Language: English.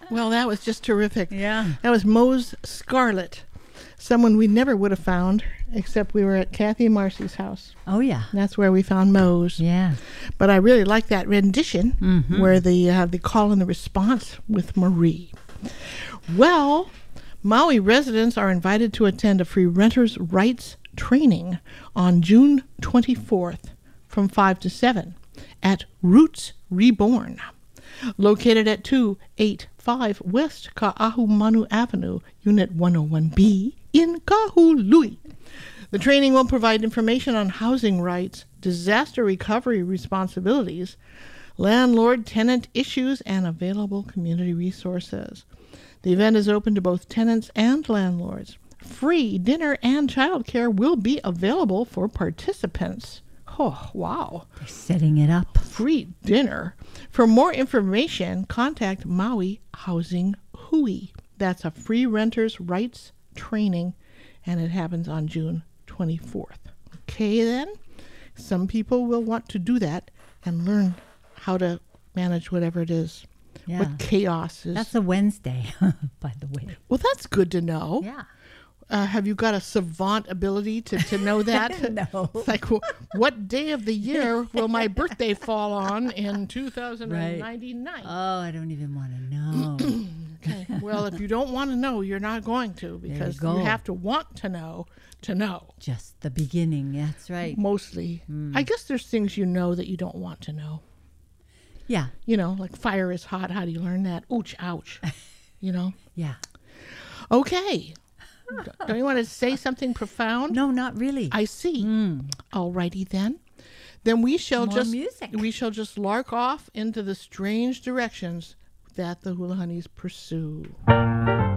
Well, that was just terrific. Yeah. That was Mose Scarlett, someone we never would have found except we were at Kathy and Marcy's house. Oh, yeah. That's where we found Mose. Yeah. But I really like that rendition where the call and the response with Marie. Well, Maui residents are invited to attend a free renters' rights training on June 24th from 5 to 7 at Roots Reborn, located at 285 West Ka'ahumanu Avenue, Unit 101B in Kahului. The training will provide information on housing rights, disaster recovery responsibilities, landlord-tenant issues, and available community resources. The event is open to both tenants and landlords. Free dinner and childcare will be available for participants. Oh, wow. They're setting it up. Free dinner. For more information, contact Maui Housing Hui. That's a free renters' rights training, and it happens on June 24th. Okay, then? Some people will want to do that and learn how to manage whatever it is. Yeah. What chaos is. That's a Wednesday, by the way. Well, that's good to know. Yeah. Have you got a savant ability to know that? No. It's like, what day of the year will my birthday fall on in 2099? Oh, I don't even want to know. Okay. Well, if you don't want to know, you're not going to, because you go. have to want to know to know. Just the beginning. That's right. Mostly. I guess there's things you know that you don't want to know. Yeah. You know, like fire is hot. How do you learn that? Ouch, ouch. You know? Yeah. Okay. Don't you want to say something profound? No, not really. I see. All righty then. Then we shall More music. we shall just lark off into the strange directions that the Hula Honeys pursue.